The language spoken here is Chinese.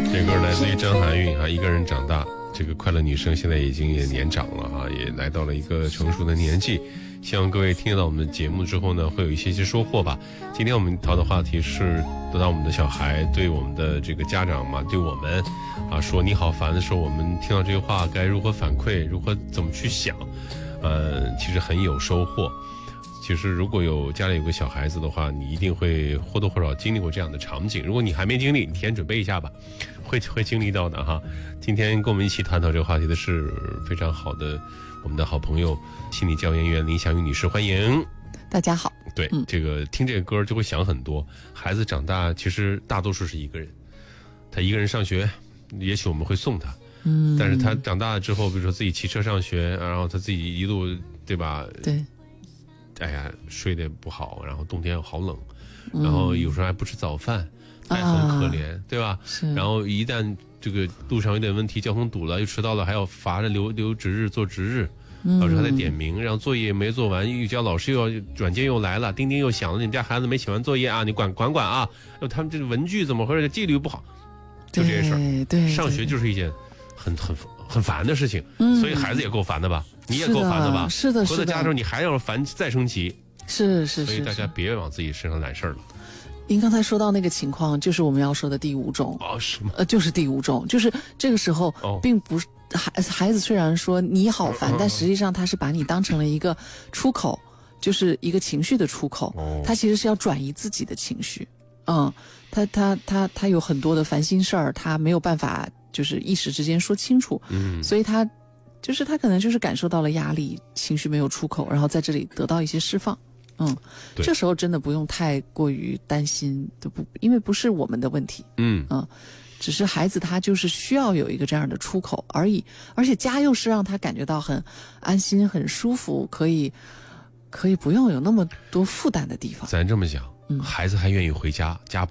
这歌来自于张含韵一个人长大。这个快乐女生现在已经也年长了也来到了一个成熟的年纪。希望各位听到我们的节目之后呢，会有一些收获吧。今天我们讨的话题是，当我们的小孩对我们的这个家长嘛，对我们说你好烦的时候，我们听到这句话该如何反馈，如何怎么去想，其实很有收获。其实如果家里有个小孩子的话，你一定会或多或少经历过这样的场景。如果你还没经历，你提前准备一下吧，会经历到的哈。今天跟我们一起探讨这个话题的是非常好的我们的好朋友心理教研员林祥玉女士，欢迎。 大家好。 对，这个听这个歌就会想很多。孩子长大其实大多数是一个人，他一个人上学，也许我们会送他，但是他长大了之后，比如说自己骑车上学，然后他自己一路，对吧？ 对。 哎呀，睡得不好，然后冬天又好冷，然后有时候还不吃早饭，还很可怜，对吧？然后一旦这个路上有点问题，交通堵了，又迟到了，还要罚着留值日做值日，老师还得点名，然后作业没做完，预交老师又要软件又来了，叮叮又响了，你们家孩子没写完作业你管啊！他们这个文具怎么回事？纪律不好，就这些事儿。 对， 上学就是一件很烦的事情，所以孩子也够烦的吧？你也够烦的吧？ 是的。 回到家之后你还要烦再升级， 是。 所以大家别往自己身上揽事儿了。 您刚才说到那个情况，就是我们要说的第五种。 是吗？ 就是第五种，就是这个时候并不是孩子虽然说你好烦，但实际上他是把你当成了一个出口，就是一个情绪的出口。他其实是要转移自己的情绪。他有很多的烦心事儿，他没有办法就是一时之间说清楚。所以他可能就是感受到了压力，情绪没有出口，然后在这里得到一些释放。这时候真的不用太过于担心，因为不是我们的问题。只是孩子他就是需要有一个这样的出口而已，而且家又是让他感觉到很安心、很舒服，可以不用有那么多负担的地方。 咱这么讲，孩子还愿意回家，家